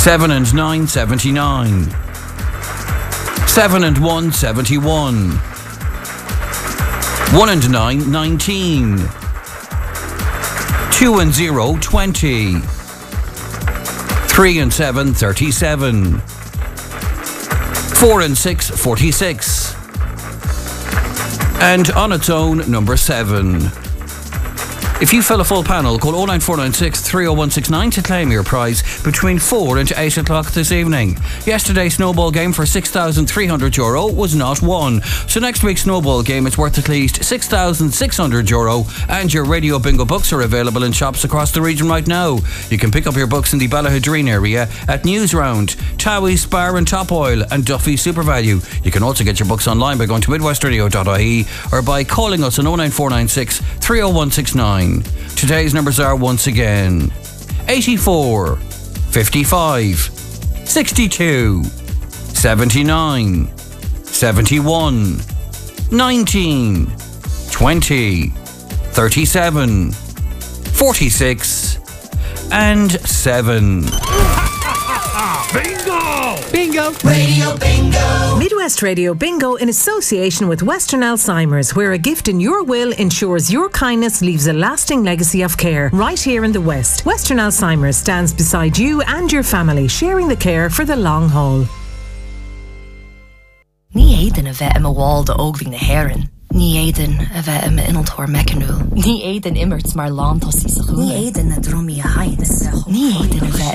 7 and 9, 79. 7 and 1, 71. 1 and 9, 19. 2 and 0, 20. 3 and 7, 37. 4 and 6, 46. And on its own, number 7. If you fill a full panel, call 09496 30169 to claim your prize between 4 and 8 o'clock this evening. Yesterday's snowball game for €6,300 was not won. So next week's snowball game is worth at least €6,600, and your Radio Bingo books are available in shops across the region right now. You can pick up your books in the Ballahadreen area at Newsround, Towie, Spar and Top Oil and Duffy SuperValue. You can also get your books online by going to midwestradio.ie or by calling us on 09496 30169. Today's numbers are once again 84, 55, 62, 79, 71, 19, 20, 37, 46 and 7. Bingo! Bingo! Radio Bingo! Midwest Radio Bingo in association with Western Alzheimer's, where a gift in your will ensures your kindness leaves a lasting legacy of care right here in the West. Western Alzheimer's stands beside you and your family, sharing the care for the long haul. Ní éidir a bheith am a bháil de óglaigh na hÉireann. Ní éidir a bheith am a inaltóir mecanúil. Ní éidir immerts mar lán tosí sa chúna. Ní éidir na dromí a haid. Ní éidir a bheith